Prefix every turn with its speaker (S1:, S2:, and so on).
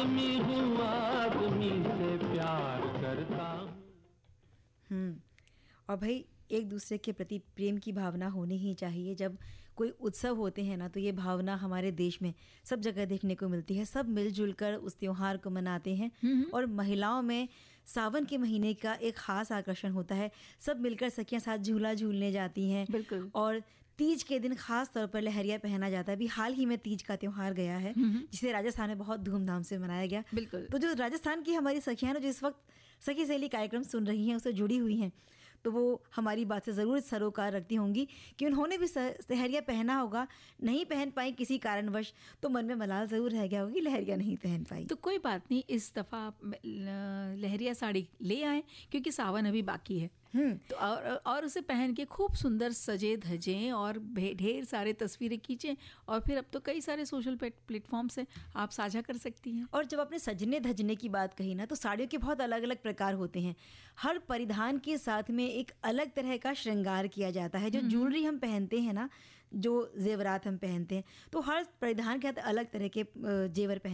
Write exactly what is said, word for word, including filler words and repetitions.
S1: आदमी हूँ, आदमी से प्यार करता हूँ।
S2: हम्म और भाई एक दूसरे के प्रति प्रेम की भावना होनी ही चाहिए। जब कोई उत्सव होते हैं ना, तो ये भावना हमारे देश में सब जगह देखने को मिलती है। सब मिलजुल कर उस त्योहार को मनाते हैं। और महिलाओं में सावन के महीने का एक खास आकर्षण होता है। सब मिलकर सखियां साथ झूला झूलने जाती हैं।
S3: बिल्कुल।
S2: और तीज के दिन खास तौर पर लहरिया पहना जाता है। अभी हाल ही में तीज का त्योहार गया है, जिसे राजस्थान में बहुत धूमधाम से मनाया गया।
S3: बिल्कुल।
S2: तो जो राजस्थान की हमारी सखियां ना, जो इस वक्त सखी सहेली कार्यक्रम सुन रही हैं, उससे जुड़ी हुई हैं, तो वो हमारी बात से ज़रूर सरोकार रखती होंगी कि उन्होंने भी लहरिया पहना होगा। नहीं पहन पाई किसी कारणवश, तो मन में मलाल ज़रूर रह गया होगी, लहरिया नहीं पहन पाई।
S3: तो कोई बात नहीं, इस दफ़ा आप लहरिया साड़ी ले आए, क्योंकि सावन अभी बाकी है। तो और और उसे पहन के खूब सुंदर सजे धजें और ढेर सारे तस्वीरें खींचें। और फिर अब तो कई सारे सोशल प्लेटफॉर्म से आप साझा कर सकती हैं।
S2: और जब आपने सजने धजने की बात कही ना, तो साड़ियों के बहुत अलग अलग प्रकार होते हैं। हर परिधान के साथ में एक अलग तरह का श्रृंगार किया जाता है। जो ज्वेलरी हम पहनते हैं ना, जो जेवरात हम पहनते हैं, तो हर परिधान के साथ अलग तरह के जेवर पहन